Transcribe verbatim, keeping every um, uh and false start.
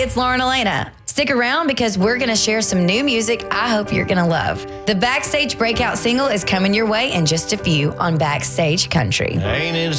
it's Lauren Elena. Stick around because we're going to share some new music I hope you're going to love. The Backstage breakout single is coming your way in just a few on Backstage Country. Ain't it